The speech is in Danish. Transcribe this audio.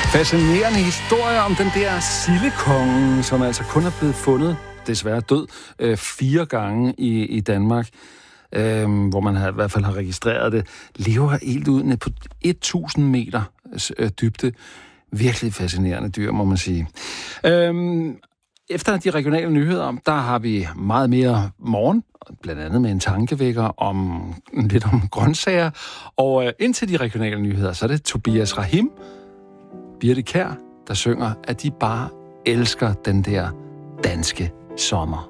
Fascinerende historie om den der sildekonge, som altså kun er blevet fundet, desværre død, 4 gange i Danmark, hvor man i hvert fald har registreret det, lever helt ud på 1000 meter dybde. Virkelig fascinerende dyr, må man sige. Efter de regionale nyheder, der har vi meget mere morgen, blandt andet med en tankevækker om lidt om grøntsager. Og indtil de regionale nyheder, så er det Tobias Rahim, Birte Kjær, der synger, at de bare elsker den der danske sommer.